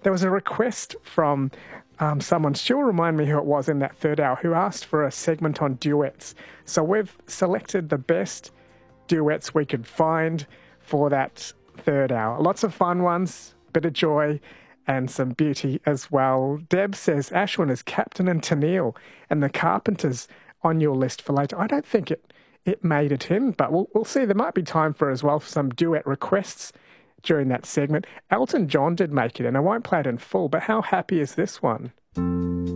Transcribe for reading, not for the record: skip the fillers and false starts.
There was a request from someone, she'll remind me who it was in that third hour, who asked for a segment on duets. So we've selected the best duets we could find for that third hour. Lots of fun ones, bit of joy and some beauty as well. Deb says Ashwin is Captain and Tennille and the Carpenters on your list for later. I don't think it made it in, but we'll see. There might be time for as well for some duet requests during that segment. Elton John did make it in. I won't play it in full, but how happy is this one?